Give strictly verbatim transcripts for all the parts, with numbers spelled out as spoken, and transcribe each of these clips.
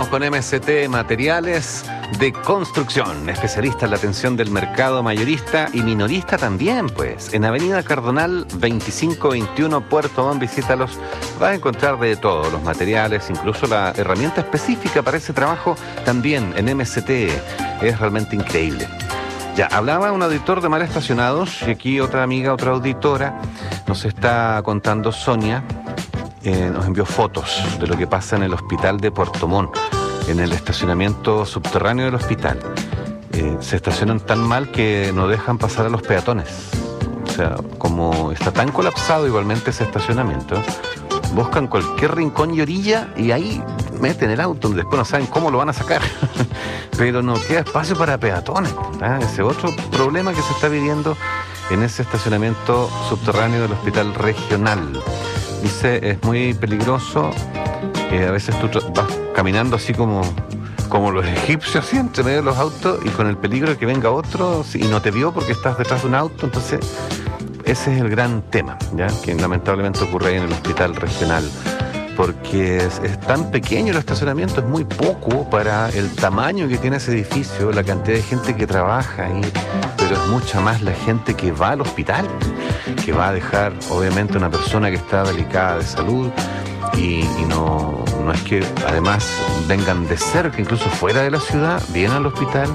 Vamos con M S T Materiales de Construcción, especialista en la atención del mercado mayorista y minorista también, pues. En Avenida Cardonal veinticinco veintiuno, Puerto Montt, visítalos. Vas a encontrar de todo, los materiales, incluso la herramienta específica para ese trabajo también en M S T. Es realmente increíble. Ya, hablaba un auditor de mal estacionados y aquí otra amiga, otra auditora, nos está contando, Sonia, eh, nos envió fotos de lo que pasa en el hospital de Puerto Montt, en el estacionamiento subterráneo del hospital. Eh, se estacionan tan mal que no dejan pasar a los peatones. O sea, como está tan colapsado igualmente ese estacionamiento, buscan cualquier rincón y orilla y ahí meten el auto, después no saben cómo lo van a sacar. Pero no queda espacio para peatones, ¿verdad? Ese otro problema que se está viviendo en ese estacionamiento subterráneo del hospital regional. Dice, es muy peligroso, eh, a veces tú vas caminando así como, como los egipcios, así entre medio de los autos y con el peligro de que venga otro y no te vio porque estás detrás de un auto. Entonces ese es el gran tema, ¿ya? Que lamentablemente ocurre ahí en el hospital regional, porque es, es tan pequeño el estacionamiento, es muy poco para el tamaño que tiene ese edificio, la cantidad de gente que trabaja ahí, pero es mucha más la gente que va al hospital, que va a dejar obviamente una persona que está delicada de salud y, y no, no es que además vengan de cerca, incluso fuera de la ciudad, vienen al hospital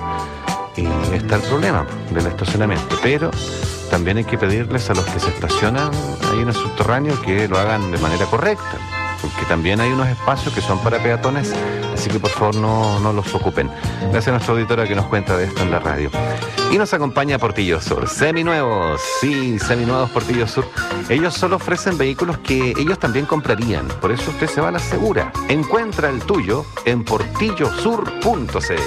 y está el problema del estacionamiento. Pero también hay que pedirles a los que se estacionan ahí en el subterráneo que lo hagan de manera correcta, porque también hay unos espacios que son para peatones, así que por favor no, no los ocupen. Gracias a nuestra auditora que nos cuenta de esto en la radio. Y nos acompaña Portillo Sur, seminuevos, sí, seminuevos Portillo Sur. Ellos solo ofrecen vehículos que ellos también comprarían, por eso usted se va a la segura. Encuentra el tuyo en portillo sur punto c l.